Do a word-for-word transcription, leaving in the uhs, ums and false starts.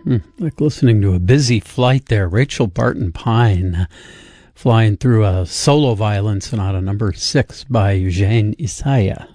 Hmm, like listening to a busy flight there. Rachel Barton Pine flying through a solo violin sonata number six by Eugene Isaya.